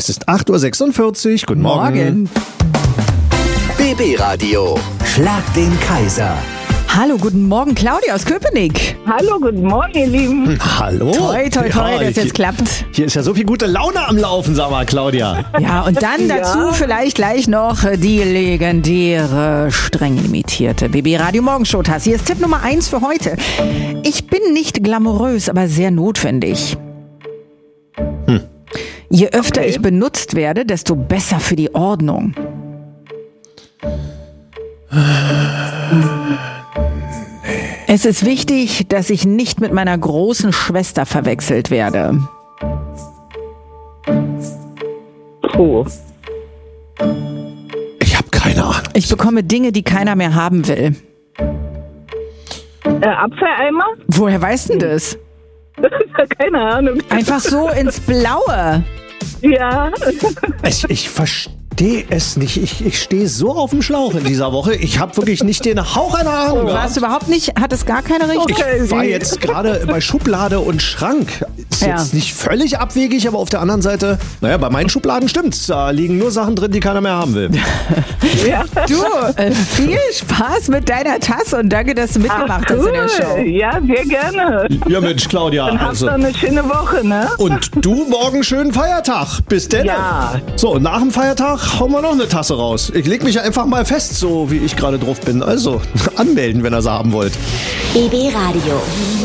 Es ist 8.46 Uhr. Guten Morgen. BB Radio. Schlag den Kaiser. Hallo, guten Morgen, Claudia aus Köpenick. Hallo, guten Morgen, ihr Lieben. Hallo. Toi, toi, toi, dass es jetzt klappt. Hier ist ja so viel gute Laune am Laufen, sag mal, Claudia. Ja, und dann dazu vielleicht gleich noch die legendäre, streng limitierte BB Radio Morgenshow Tasse. Hier ist Tipp Nummer 1 für heute. Ich bin nicht glamourös, aber sehr notwendig. Je öfter ich benutzt werde, desto besser für die Ordnung. Es ist wichtig, dass ich nicht mit meiner großen Schwester verwechselt werde. Puh. Ich habe keine Ahnung. Ich bekomme Dinge, die keiner mehr haben will. Apfeleimer? Woher weißt du das? Keine Ahnung. Einfach so ins Blaue. Ja. Ich verstehe es nicht. Ich stehe so auf dem Schlauch in dieser Woche. Ich habe wirklich nicht den Hauch einer Ahnung War es überhaupt nicht, hat es gar keine Richtung? Ich war jetzt gerade bei Schublade und Schrank. Ist jetzt nicht völlig abwegig, aber auf der anderen Seite, naja, bei meinen Schubladen stimmt's. Da liegen nur Sachen drin, die keiner mehr haben will. Ja. Du, viel Spaß mit deiner Tasse und danke, dass du mitgemacht hast in der Show. Ja, sehr gerne. Ja, Mensch, Claudia. Dann habt ihr eine schöne Woche, ne? Und du morgen schönen Feiertag. Bis denn. Ja. So, und nach dem Feiertag hauen wir noch eine Tasse raus. Ich leg mich einfach mal fest, so wie ich gerade drauf bin. Also, anmelden, wenn ihr sie haben wollt. BB Radio.